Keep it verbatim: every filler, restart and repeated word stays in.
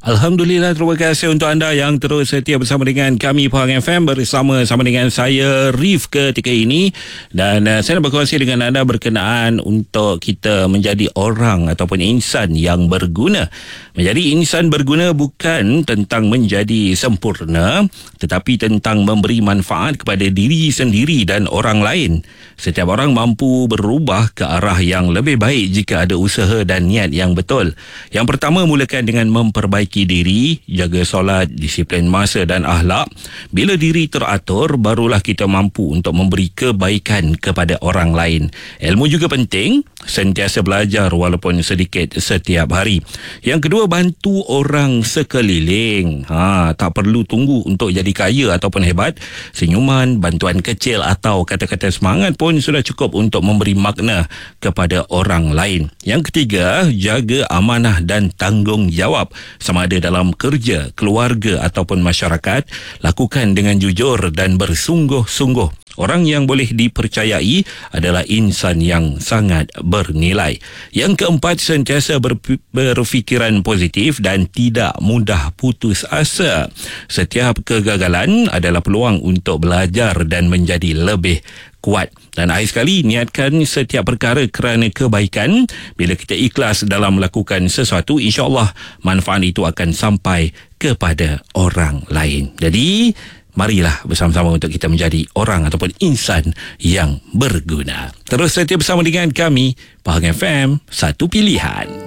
Alhamdulillah, terima kasih untuk anda yang terus setia bersama dengan kami Pahang F M, bersama sama dengan saya Rif ketika ini. Dan uh, saya nak berkongsi dengan anda berkenaan untuk kita menjadi orang ataupun insan yang berguna. Menjadi insan berguna bukan tentang menjadi sempurna, tetapi tentang memberi manfaat kepada diri sendiri dan orang lain. Setiap orang mampu berubah ke arah yang lebih baik jika ada usaha dan niat yang betul. Yang pertama, mulakan dengan memperbaiki diri, jaga solat, disiplin masa dan akhlak. Bila diri teratur, barulah kita mampu untuk memberi kebaikan kepada orang lain. Ilmu juga penting, sentiasa belajar walaupun sedikit setiap hari. Yang kedua, bantu orang sekeliling. Ha, tak perlu tunggu untuk jadi kaya ataupun hebat. Senyuman, bantuan kecil atau kata-kata semangat pun sudah cukup untuk memberi makna kepada orang lain. Yang ketiga, jaga amanah dan tanggungjawab. Sama ada dalam kerja, keluarga ataupun masyarakat, lakukan dengan jujur dan bersungguh-sungguh. Orang yang boleh dipercayai adalah insan yang sangat bernilai. Yang keempat, sentiasa berp- berfikiran positif dan tidak mudah putus asa. Setiap kegagalan adalah peluang untuk belajar dan menjadi lebih kuat. Dan akhir sekali, niatkan setiap perkara kerana kebaikan. Bila kita ikhlas dalam melakukan sesuatu, insya-Allah manfaat itu akan sampai kepada orang lain. Jadi, marilah bersama-sama untuk kita menjadi orang ataupun insan yang berguna. Terus setia bersama dengan kami, Pahang F M, satu pilihan.